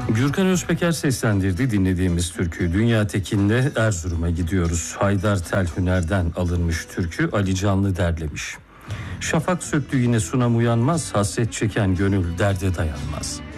Gürkan Özpeker seslendirdi dinlediğimiz türkü. Dünya Tekin'le Erzurum'a gidiyoruz. Haydar Telhüner'den alınmış türkü, Ali Canlı derlemiş. Şafak söktü yine sunam uyanmaz, hasret çeken gönül derde dayanmaz.